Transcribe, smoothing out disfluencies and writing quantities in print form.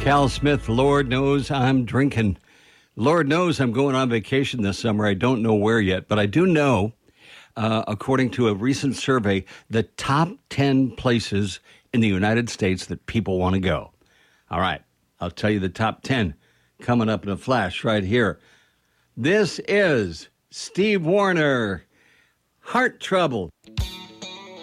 Cal Smith, Lord knows I'm drinking. Lord knows I'm going on vacation this summer. I don't know where yet, but I do know, according to a recent survey, the top 10 places in the United States that people want to go. All right, I'll tell you the top 10 coming up in a flash right here. This is Steve Wariner, Heart Trouble.